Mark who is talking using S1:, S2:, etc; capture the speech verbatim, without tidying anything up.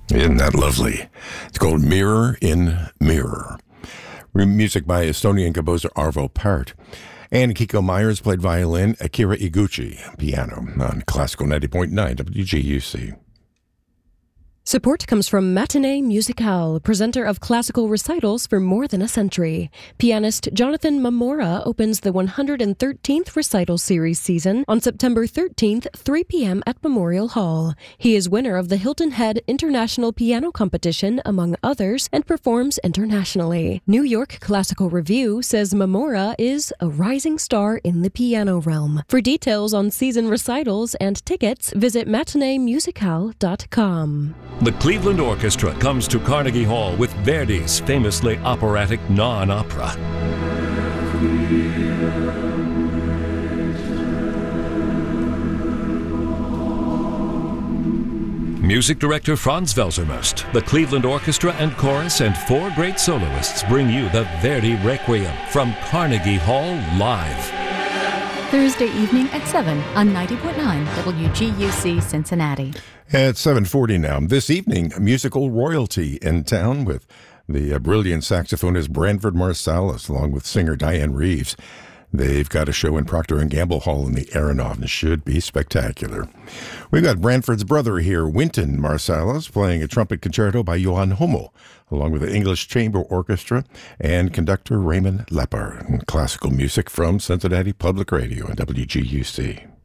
S1: Isn't that lovely? It's called Mirror in Mirror. Music by Estonian composer Arvo Pärt. And Kiko Myers played violin, Akira Iguchi piano on Classical ninety point nine W G U C.
S2: Support comes from Matinee Musicale, presenter of classical recitals for more than a century. Pianist Jonathan Mamora opens the one hundred thirteenth recital series season on September thirteenth, three p.m. at Memorial Hall. He is winner of the Hilton Head International Piano Competition, among others, and performs internationally. New York Classical Review says Mamora is a rising star in the piano realm. For details on season recitals and tickets, visit matinee musicale dot com.
S3: The Cleveland Orchestra comes to Carnegie Hall with Verdi's famously operatic non-opera. Music director Franz Welsermust, the Cleveland Orchestra and Chorus, and four great soloists bring you the Verdi Requiem from Carnegie Hall live.
S4: Thursday evening at seven on ninety point nine W G U C Cincinnati.
S1: At seven forty now. This evening, musical royalty in town with the uh, brilliant saxophonist Branford Marsalis, along with singer Diane Reeves. They've got a show in Procter and Gamble Hall in the Aronoff, and it should be spectacular. We've got Branford's brother here, Wynton Marsalis, playing a trumpet concerto by Johann Hummel, along with the English Chamber Orchestra and conductor Raymond Lepper. Classical music from Cincinnati Public Radio and W G U C.